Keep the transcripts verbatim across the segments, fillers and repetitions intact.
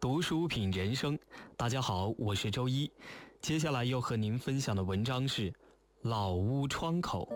读书品人生。大家好，我是周一。接下来要和您分享的文章是《老屋窗口》。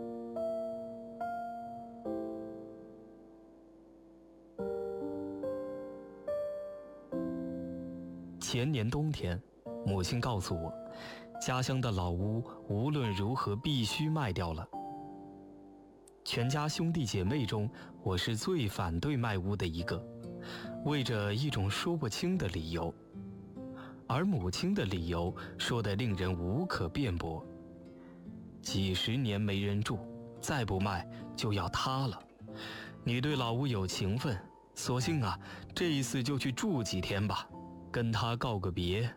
前年冬天，母亲告诉我，家乡的老屋无论如何必须卖掉了。全家兄弟姐妹中，我是最反对卖屋的一个，为着一种说不清的理由。而母亲的理由说得令人无可辩驳，几十年没人住，再不卖就要塌了。你对老屋有情分，索性啊，这一次就去住几天吧，跟他告个别。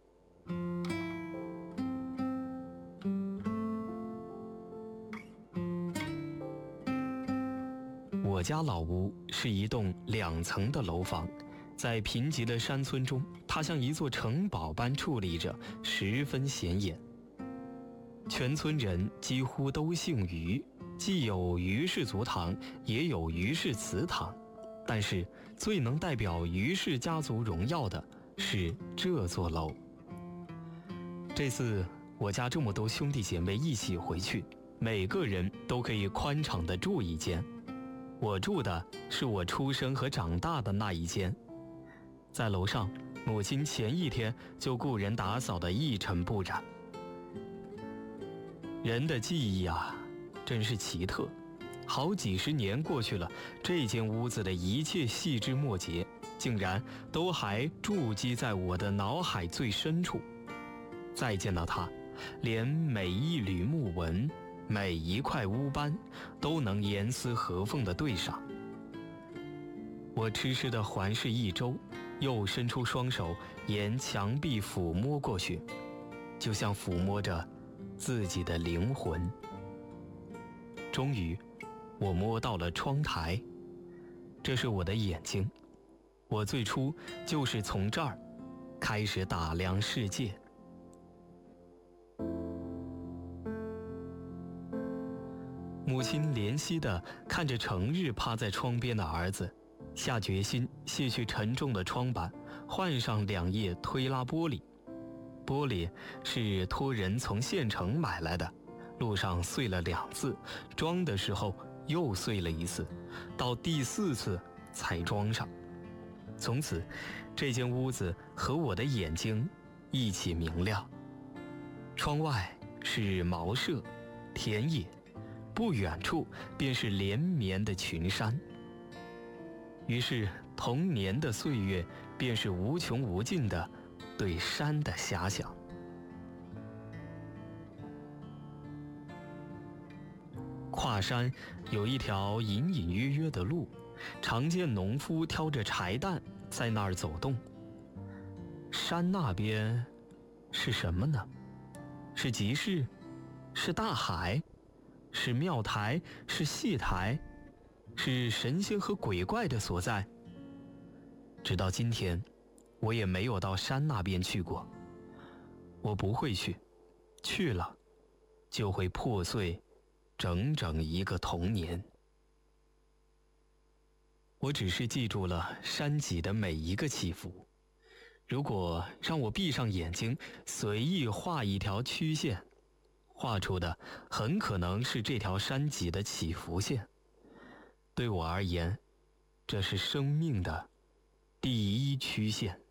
我家老屋是一栋两层的楼房，在贫瘠的山村中，它像一座城堡般矗立着，十分显眼。全村人几乎都姓于，既有于氏族堂，也有于氏祠堂，但是最能代表于氏家族荣耀的是这座楼。这次我家这么多兄弟姐妹一起回去，每个人都可以宽敞地住一间。我住的是我出生和长大的那一间，在楼上，母亲前一天就雇人打扫得一尘不染。人的记忆啊，真是奇特，好几十年过去了，这间屋子的一切细枝末节，竟然都还筑基在我的脑海最深处。再见到它，连每一缕木纹，每一块污斑都能严丝合缝地对上。我痴痴地环视一周，又伸出双手沿墙壁抚摸过去，就像抚摸着自己的灵魂。终于我摸到了窗台，这是我的眼睛，我最初就是从这儿开始打量世界。母亲怜惜地看着成日趴在窗边的儿子，下决心卸去沉重的窗板，换上两页推拉玻璃。玻璃是托人从县城买来的，路上碎了两次，装的时候又碎了一次，到第四次才装上。从此，这间屋子和我的眼睛一起明亮。窗外是茅舍、田野，不远处便是连绵的群山。于是童年的岁月便是无穷无尽的对山的遐想。跨山有一条隐隐约约的路，常见农夫挑着柴担在那儿走动。山那边是什么呢？是集市？是大海？是庙台？是戏台？是神仙和鬼怪的所在？直到今天，我也没有到山那边去过。我不会去，去了就会破碎整整一个童年。我只是记住了山脊的每一个起伏。如果让我闭上眼睛，随意画一条曲线，画出的很可能是这条山脊的起伏线。对我而言，这是生命的第一曲线。